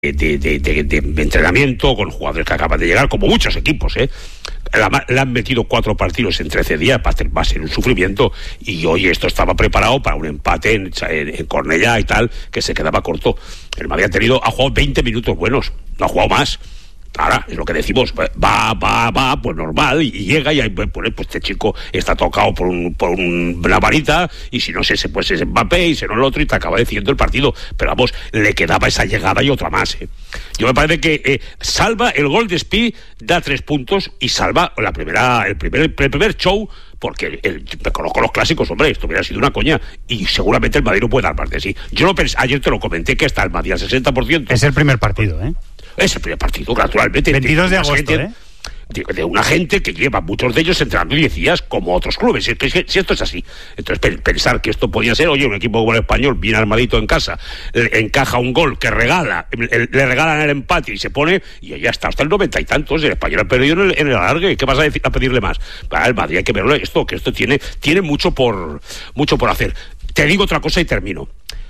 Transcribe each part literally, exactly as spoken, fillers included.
de, de, de, de, de entrenamiento con jugadores que acaban de llegar, como muchos equipos, ¿eh? La, le han metido cuatro partidos en trece días, va a, ser, va a ser un sufrimiento, y hoy esto estaba preparado para un empate en, en, en Cornellá y tal, que se quedaba corto. El Madrid ha tenido, ha jugado veinte minutos buenos, no ha jugado más. Ahora, es lo que decimos, va, va, va, pues normal, y llega y ahí, pues, pues este chico está tocado por, un, por un, una varita, y si no es ese, pues es Mbappé, y si no el otro, y te acaba decidiendo el partido. Pero vamos, le quedaba esa llegada y otra más, ¿eh? Yo me parece que eh, salva el gol de Spi, da tres puntos, y salva la primera, el primer, el primer show, porque el, me conozco los clásicos, hombre, esto hubiera sido una coña, y seguramente el Madrid no puede dar más de sí. Yo lo pensé, ayer te lo comenté, que está el Madrid al sesenta por ciento. Es el primer partido, ¿eh? Es el primer partido, naturalmente. veintidós de agosto, gente, ¿eh? De, de una gente que lleva muchos de ellos entrenando diez días, como otros clubes. Si, si, si esto es así. Entonces, pensar que esto podía ser, oye, un equipo como el Español, bien armadito en casa, le, encaja un gol que regala, le, le regalan el empate y se pone, y ya está, hasta el noventa y tantos. El Español ha perdido en el, en el alargue. ¿Qué vas a, decir, a pedirle más? Para el Madrid hay que verlo esto, que esto tiene, tiene mucho por, mucho por hacer. Te digo otra cosa y termino.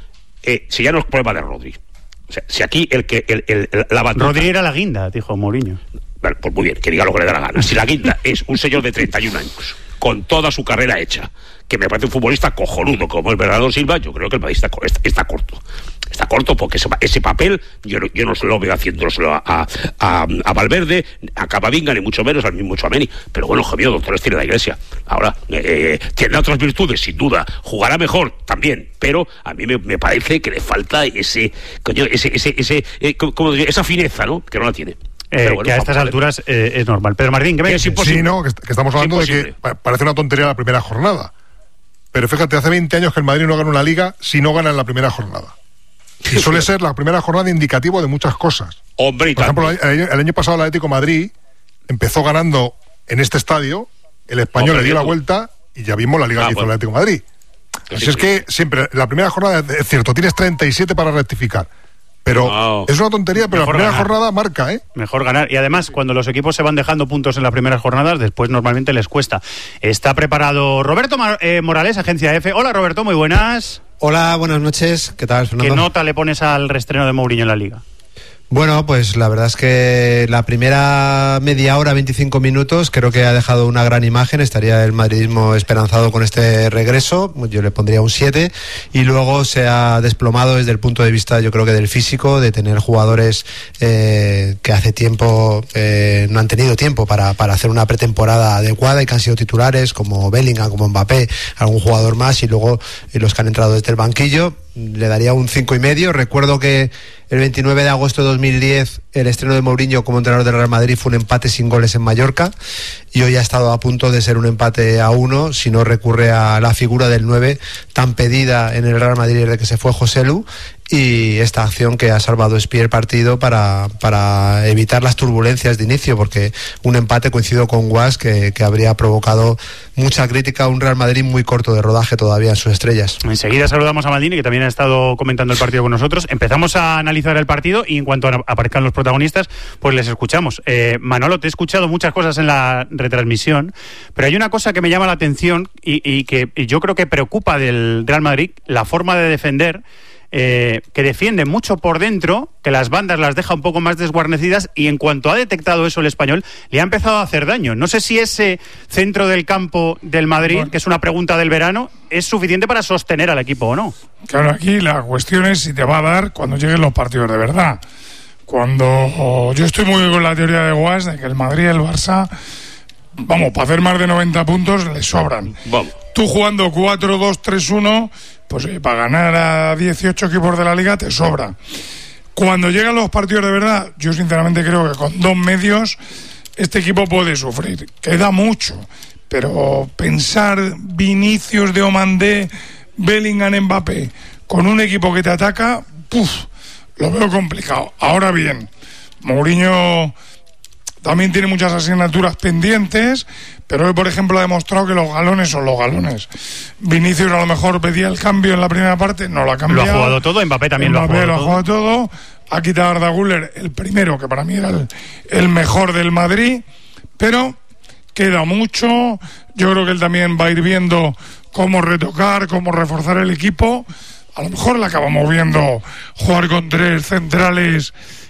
Eh, si ya no es prueba de Rodri. O sea, si aquí el que el, el, el, la batuta... Rodri era la guinda, dijo Mourinho. Bueno, pues muy bien, que diga lo que le da la gana. Si la guinda es un señor de treinta y un años, con toda su carrera hecha, que me parece un futbolista cojonudo como el Bernardo Silva, yo creo que el Madrid está, está, está corto. Está corto porque ese, ese papel yo no, yo no se lo veo haciéndoselo a, a, a, a Valverde, a Camavinga, ni mucho menos, al mismo Tchouaméni. Pero bueno, Javier, doctores tiene la Iglesia. Ahora, eh, tiene otras virtudes, sin duda. Jugará mejor también, pero a mí me, me parece que le falta ese, coño, ese, ese, ese, eh, como, esa fineza, ¿no? Que no la tiene. Eh, bueno, que a estas alturas eh, es normal. Pedro Martín, ¿qué me es imposible? Sí, no, que, que estamos hablando de que parece una tontería la primera jornada. Pero fíjate, hace veinte años que el Madrid no gana una liga si no gana en la primera jornada. Y suele ser la primera jornada indicativo de muchas cosas. Hombre, por ejemplo, el, el año pasado el Atlético de Madrid empezó ganando en este estadio, el Español le dio la vuelta y ya vimos la liga ah, que hizo bueno. el Atlético de Madrid. Así sí, es sí. que siempre, la primera jornada, es cierto, tienes treinta y siete para rectificar. Pero wow. es una tontería, pero Mejor la primera ganar. jornada marca, ¿eh? Mejor ganar. Y además, cuando los equipos se van dejando puntos en las primeras jornadas, después normalmente les cuesta. Está preparado Roberto Mar- eh, Morales, Agencia F. Hola, Roberto, muy buenas. Hola, buenas noches. ¿Qué tal, Fernando? ¿Qué nota le pones al reestreno de Mourinho en la Liga? Bueno, pues la verdad es que la primera media hora, veinticinco minutos, creo que ha dejado una gran imagen. Estaría el madridismo esperanzado con este regreso. Yo le pondría un siete. Y luego se ha desplomado desde el punto de vista, yo creo que del físico, de tener jugadores eh, que hace tiempo eh, no han tenido tiempo para, para hacer una pretemporada adecuada y que han sido titulares, como Bellingham, como Mbappé, algún jugador más, y luego y los que han entrado desde el banquillo. Le daría un cinco y medio. Recuerdo que el veintinueve de agosto de dos mil diez el estreno de Mourinho como entrenador del Real Madrid fue un empate sin goles en Mallorca, y hoy ha estado a punto de ser un empate a uno si no recurre a la figura del nueve tan pedida en el Real Madrid desde que se fue José Lu, y esta acción que ha salvado Spi el partido para, para evitar las turbulencias de inicio, porque un empate, coincido con Guas, que, que habría provocado mucha crítica a un Real Madrid muy corto de rodaje todavía en sus estrellas. Enseguida saludamos a Maldini, que también ha estado comentando el partido con nosotros. Empezamos a analizar el partido y en cuanto aparezcan los protagonistas, pues les escuchamos. Eh, Manolo, te he escuchado muchas cosas en la retransmisión, pero hay una cosa que me llama la atención y, y que y yo creo que preocupa del Real Madrid, la forma de defender. Eh, que defiende mucho por dentro, que las bandas las deja un poco más desguarnecidas, y en cuanto ha detectado eso el Español, le ha empezado a hacer daño. No sé si ese centro del campo del Madrid, bueno, que es una pregunta del verano, es suficiente para sostener al equipo o no. Claro, aquí la cuestión es si te va a dar cuando lleguen los partidos de verdad. Cuando yo estoy muy con la teoría de Guas de que el Madrid y el Barça, vamos, para hacer más de noventa puntos les sobran. Vamos. Tú jugando cuatro dos tres uno, pues eh, para ganar a dieciocho equipos de la Liga te sobra. Cuando llegan los partidos de verdad, yo sinceramente creo que con dos medios este equipo puede sufrir. Queda mucho, pero pensar Vinicius, de Omandé, Bellingham, Mbappé con un equipo que te ataca, puf, lo veo complicado. Ahora bien, Mourinho también tiene muchas asignaturas pendientes, pero hoy, por ejemplo, ha demostrado que los galones son los galones. Vinicius a lo mejor pedía el cambio en la primera parte, no lo ha cambiado. Lo ha jugado todo, Mbappé también Mbappé lo ha jugado, lo ha jugado todo. todo. Ha quitado a Arda Güler, el primero, que para mí era el, el mejor del Madrid, pero queda mucho. Yo creo que él también va a ir viendo cómo retocar, cómo reforzar el equipo. a lo mejor le acabamos viendo jugar con tres centrales